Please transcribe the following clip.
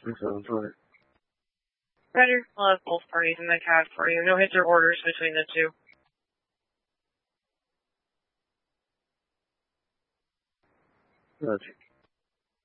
720. Roger. I'll have both parties in the cab for you. No hits or orders between the two. Roger.